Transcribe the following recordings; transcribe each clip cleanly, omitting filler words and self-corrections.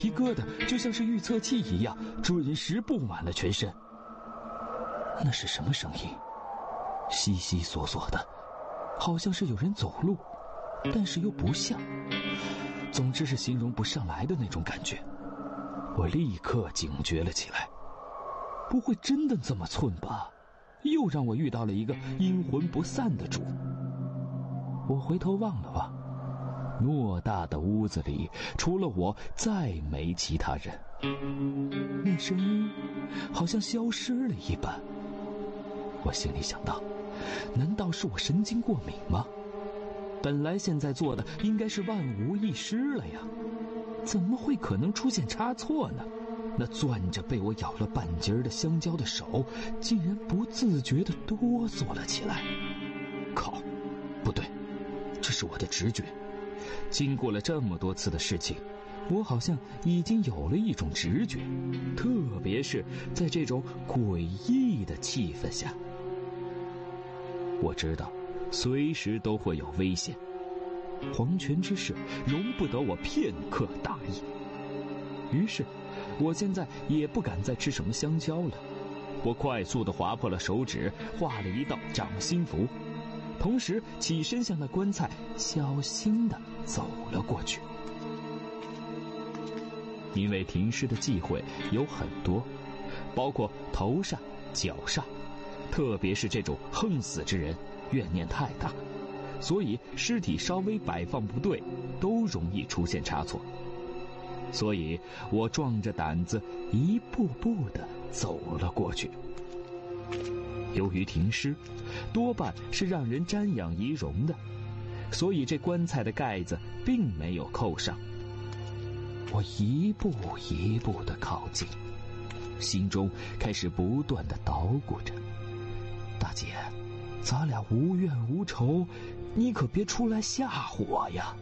一疙瘩就像是预测器一样，准时布满了全身。那是什么声音？悉悉索索的，好像是有人走路，但是又不像。总之是形容不上来的那种感觉。我立刻警觉了起来，不会真的这么寸吧？又让我遇到了一个阴魂不散的主。我回头望了望，偌大的屋子里除了我再没其他人。那声音好像消失了一般。我心里想到，难道是我神经过敏吗？本来现在做的应该是万无一失了呀，怎么会可能出现差错呢？那攥着被我咬了半截的香蕉的手竟然不自觉地哆嗦了起来。靠，不对，这是我的直觉。经过了这么多次的事情，我好像已经有了一种直觉，特别是在这种诡异的气氛下。我知道随时都会有危险，黄泉之事容不得我片刻大意。于是我现在也不敢再吃什么香蕉了。我快速地划破了手指，画了一道掌心符，同时起身向那棺材小心地走了过去。因为停尸的忌讳有很多，包括头上、脚上，特别是这种横死之人怨念太大，所以尸体稍微摆放不对都容易出现差错。所以我壮着胆子一步步地走了过去。由于停尸多半是让人瞻仰仪容的，所以这棺材的盖子并没有扣上。我一步一步地靠近，心中开始不断地捣鼓着，大姐，咱俩无怨无仇，你可别出来吓唬我呀。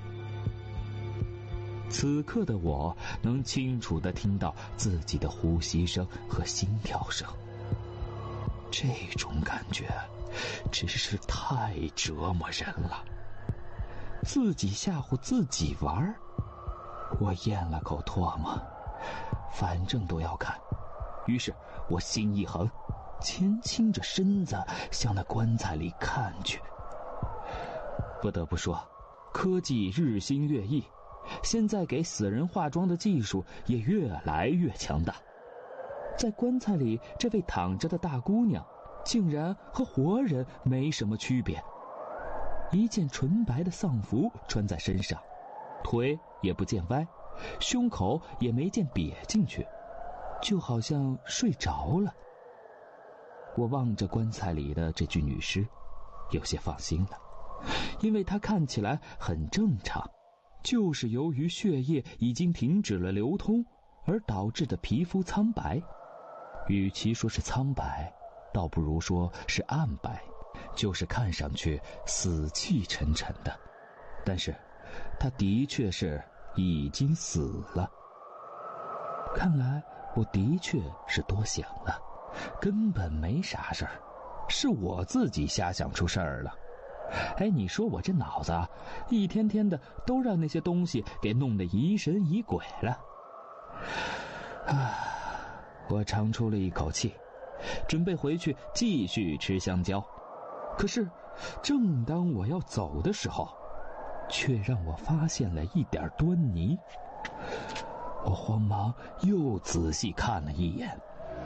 此刻的我能清楚地听到自己的呼吸声和心跳声，这种感觉真是太折磨人了。自己吓唬自己玩。我咽了口唾沫，反正都要看，于是我心一横，前倾着身子向那棺材里看去。不得不说，科技日新月异，现在给死人化妆的技术也越来越强大。在棺材里这位躺着的大姑娘竟然和活人没什么区别，一件纯白的丧服穿在身上，腿也不见歪，胸口也没见瘪进去，就好像睡着了。我望着棺材里的这具女尸，有些放心了，因为她看起来很正常，就是由于血液已经停止了流通而导致的皮肤苍白。与其说是苍白，倒不如说是暗白，就是看上去死气沉沉的。但是他的确是已经死了。看来我的确是多想了，根本没啥事儿，是我自己瞎想出事儿了。哎，你说我这脑子啊，一天天的都让那些东西给弄得疑神疑鬼了。我长出了一口气，准备回去继续吃香蕉。可是正当我要走的时候，却让我发现了一点端倪。我慌忙又仔细看了一眼，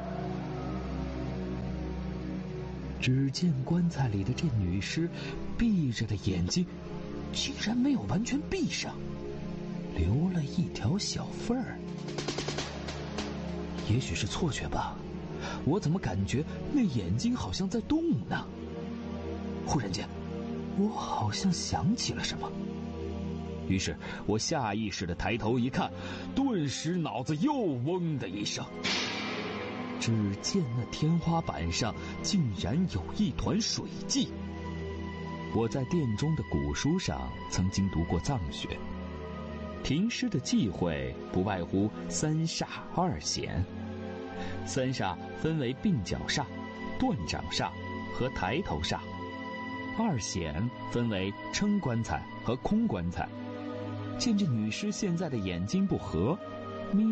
只见棺材里的这女尸闭着的眼睛竟然没有完全闭上，留了一条小缝儿。也许是错觉吧，我怎么感觉那眼睛好像在动呢？忽然间，我好像想起了什么，于是我下意识地抬头一看，顿时脑子又嗡的一声。只见那天花板上竟然有一团水迹。我在殿中的古书上曾经读过藏学，停尸的忌讳不外乎三煞二显。三煞分为鬓角煞、断掌煞和抬头煞，二显分为撑棺材和空棺材。见这女尸现在的眼睛不合，